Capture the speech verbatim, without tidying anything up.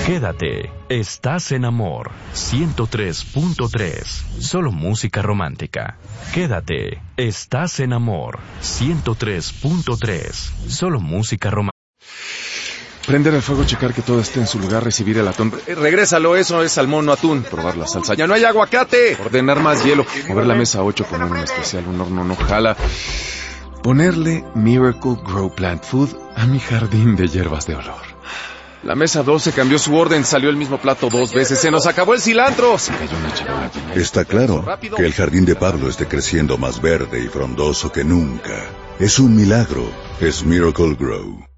Quédate, estás en amor. ciento tres punto tres. Solo música romántica. Quédate, estás en amor. ciento tres punto tres. Solo música romántica. Prender el fuego, checar que todo esté en su lugar, recibir el atún. Eh, regrésalo, eso es salmón, no atún. Probar la salsa. ¡Ya no hay aguacate! Ordenar más hielo. Mover la mesa ocho, poner un especial, un horno no jala. Ponerle Miracle Grow Plant Food a mi jardín de hierbas de olor. La mesa doce cambió su orden, salió el mismo plato dos veces. ¡Se nos acabó el cilantro! Se cayó una charola. Está claro que el jardín de Pablo esté creciendo más verde y frondoso que nunca. Es un milagro. Es Miracle Grow.